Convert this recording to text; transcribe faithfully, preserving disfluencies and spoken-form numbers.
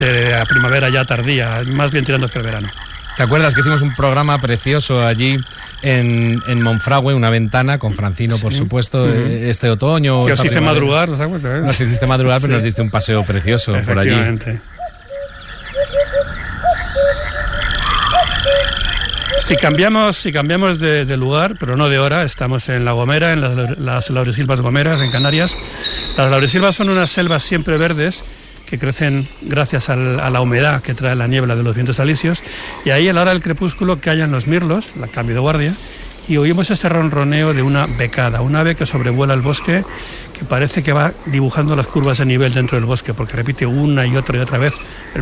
Eh, a primavera ya tardía, más bien tirando hacia el verano. ¿Te acuerdas que hicimos un programa precioso allí en, en Monfragüe, una ventana, con Francino, por sí. supuesto, uh-huh. este otoño? Que os hice madrugar, ¿no te acuerdas? ¿Eh? Nos hiciste madrugar, pero sí. nos diste un paseo precioso por allí. Si cambiamos, si cambiamos de, de lugar, pero no de hora, estamos en La Gomera, en las, las laurisilvas gomeras, en Canarias. Las laurisilvas son unas selvas siempre verdes que crecen gracias al, a la humedad que trae la niebla de los vientos alisios, y ahí a la hora del crepúsculo callan los mirlos, la cambio de guardia, y oímos este ronroneo de una becada, un ave que sobrevuela el bosque, que parece que va dibujando las curvas de nivel dentro del bosque, porque repite una y otra y otra vez el